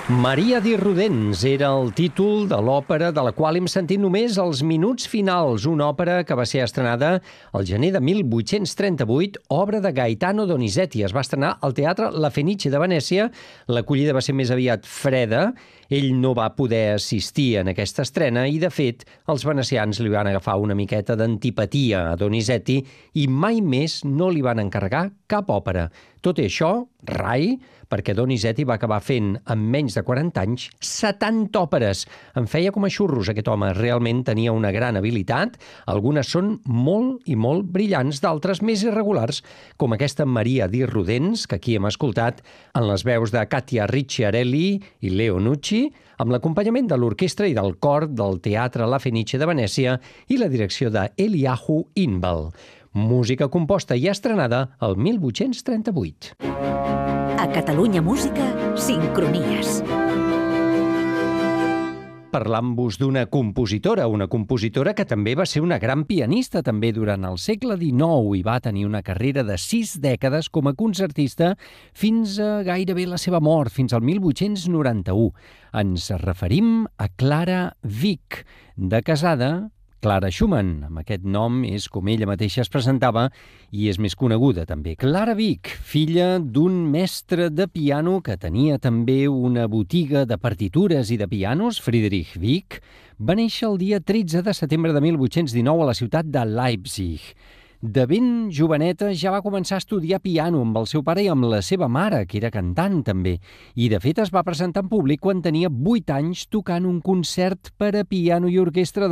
Maria di Rudens era el títol de l'òpera de la qual hem sentit només els minuts finals, una òpera que va ser estrenada el gener de 1838, obra de Gaetano Donizetti. Es va estrenar al Teatre La Fenice de Venècia. L'acollida va ser més aviat freda. Ell no va poder assistir en aquesta estrena i, de fet, els venecians li van agafar una miqueta d'antipatia a Donizetti i mai més no li van encarregar cap òpera. Tot i això, rai, perquè Donizetti va acabar fent, en menys de 40 anys, 70 òperes. En feia com a xurros, aquest home. Realment tenia una gran habilitat. Algunes són molt i molt brillants, d'altres més irregulars, com aquesta Maria di Rudens, que aquí hem escoltat, en les veus de Katia Ricciarelli i Leo Nucci, amb l'acompanyament de l'orquestra i del cor del Teatre La Fenice de Venècia i la direcció de Eliahu Inbal. Música composta i estrenada el 1838. A Catalunya Música, Sincronies. Parlant-vos d'una compositora que també va ser una gran pianista també durant el segle XIX i va tenir una carrera de 6 dècades com a concertista fins a gairebé la seva mort, fins al 1891. Ens referim a Clara Wieck, de casada Clara Schumann. Amb aquest nom és com ella mateixa es presentava i és més coneguda també. Clara Wieck, filla d'un mestre de piano que tenia també una botiga de partitures i de pianos, Friedrich Wieck, va néixer el dia 13 de setembre de 1819 a la ciutat de Leipzig. De ben joveneta ja va començar a estudiar piano amb el seu pare i amb la seva mare, que era cantant també. I de fet es va presentar en públic quan tenia 8 anys tocant un concert per a piano i orquestra